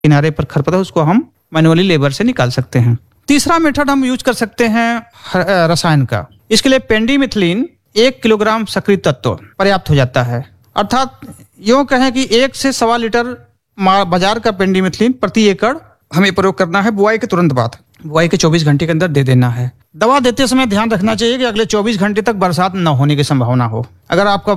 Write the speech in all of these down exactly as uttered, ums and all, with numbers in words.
किनारे पर खरपतवार उसको हम मैनुअली लेबर से निकाल सकते हैं। तीसरा मेथड हम यूज कर सकते हैं रसायन का। इसके लिए पेंडीमिथिलिन एक किलोग्राम सक्रिय तत्व पर्याप्त हो जाता है। अर्थात यूं कहें कि एक से सवा लीटर बाजार का पेंडीमिथिलिन प्रति एकड़ हमें प्रयोग करना है। बुआई के तुरंत बाद, बुआई के चौबीस घंटे के अंदर दे देना है। दवा देते समय ध्यान रखना चाहिए कि अगले चौबीस घंटे तक बरसात न होने की संभावना हो। अगर आपका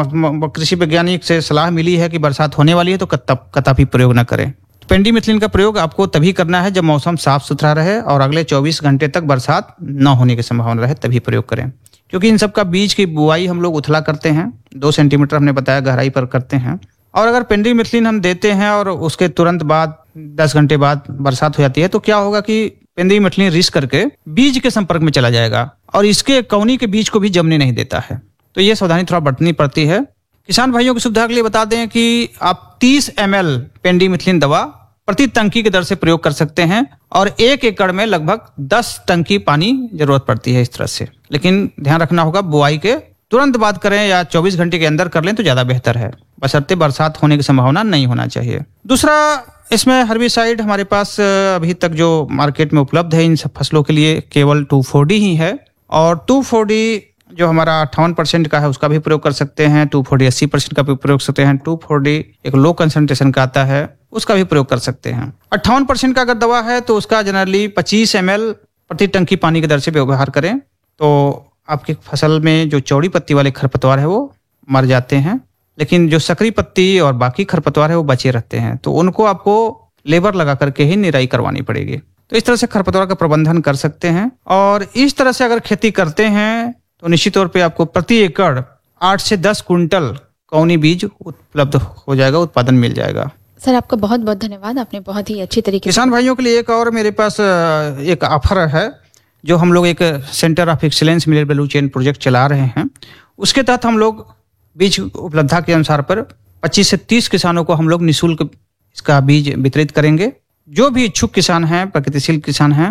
कृषि वैज्ञानिक से सलाह मिली है कि बरसात होने वाली है तो कतई प्रयोग न करें। पेंडीमिथिलिन का प्रयोग आपको तभी करना है जब मौसम साफ सुथरा रहे और अगले चौबीस घंटे तक बरसात न होने की संभावना रहे, तभी प्रयोग करें। क्योंकि इन सब का बीज की बुआई हम लोग उथला करते हैं, दो सेंटीमीटर हमने बताया गहराई पर करते हैं। और अगर पेंडीमिथिलिन हम देते हैं और उसके तुरंत बाद दस घंटे बाद बरसात हो जाती है तो क्या होगा कि पेंडीमिथिलिन रिस्क करके बीज के संपर्क में चला जाएगा और इसके कौनी के बीज को भी जमने नहीं देता है। तो ये सावधानी थोड़ा बरतनी पड़ती है। किसान भाइयों की सुविधा के लिए बता दें कि आप तीस एम एल पेंडीमिथिलिन दवा प्रति टंकी के दर से प्रयोग कर सकते हैं और एक एकड़ में लगभग दस टंकी पानी जरूरत पड़ती है इस तरह से। लेकिन ध्यान रखना होगा बुआई के तुरंत बाद करें या चौबीस घंटे के अंदर कर लें तो ज्यादा बेहतर है, बशर्ते बरसात होने की संभावना नहीं होना चाहिए। दूसरा, इसमें हर्बिसाइड हमारे पास अभी तक जो मार्केट में उपलब्ध है इन सब फसलों के लिए केवल टू फोर डी ही है। और टू फोर डी जो हमारा अट्ठावन परसेंट का है उसका भी प्रयोग कर सकते हैं, टू फोर डी अस्सी परसेंट का भी प्रयोग कर सकते हैं, टू फोर डी एक लो कंसंट्रेशन का आता है उसका भी प्रयोग कर सकते हैं। अट्ठावन परसेंट का अगर दवा है तो उसका जनरली पच्चीस एम एल प्रति टंकी पानी की दर से व्यवहार करें तो आपकी फसल में जो चौड़ी पत्ती वाले खरपतवार है वो मर जाते हैं, लेकिन जो सकरी पत्ती और बाकी खरपतवार है वो बचे रहते हैं। तो उनको आपको लेबर लगा करके ही निराई करवानी पड़ेगी। तो इस तरह से खरपतवार का प्रबंधन कर सकते हैं। और इस तरह से अगर खेती करते हैं तो निश्चित तौर पे आपको प्रति एकड़ आठ से दस कुंटल कौनी बीज उपलब्ध हो जाएगा, उत्पादन मिल जाएगा। सर आपका बहुत बहुत धन्यवाद, आपने बहुत ही अच्छी तरीके से। किसान भाइयों के लिए एक और मेरे पास एक ऑफर है जो हम लोग एक centre of excellence millet value chain project चला रहे हैं। उसके तहत हम लोग बीज उपलब्धता के अनुसार पर पच्चीस से तीस किसानों को हम लोग निःशुल्क इसका बीज वितरित करेंगे। जो भी इच्छुक किसान हैं, प्रगतिशील किसान हैं,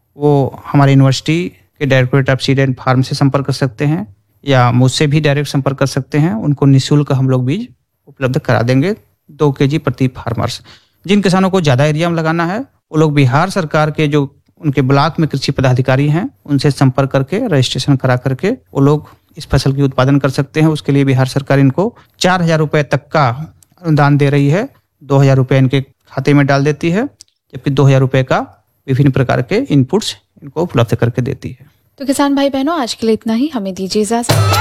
वो हमारे यूनिवर्सिटी के directorate of seed and farm से संपर्क कर सकते हैं या मुझसे भी डायरेक्ट संपर्क कर सकते हैं। उनको निःशुल्क हम लोग बीज उपलब्ध करा देंगे, दो के जी प्रति फार्मर्स। जिन किसानों को ज्यादा एरिया में लगाना है वो लोग बिहार सरकार के जो उनके ब्लॉक में कृषि पदाधिकारी हैं उनसे संपर्क करके रजिस्ट्रेशन करा करके वो लोग इस फसल की उत्पादन कर सकते हैं। उसके लिए बिहार सरकार इनको चार हजार रुपए तक का अनुदान दे रही है। दो हजार रुपए इनके खाते में डाल देती है, जबकि दो हजार रुपए का विभिन्न प्रकार के इनपुट्स इनको उपलब्ध करके देती है। तो किसान भाई बहनों, आज के लिए इतना ही, हमें दीजिए इजाजत।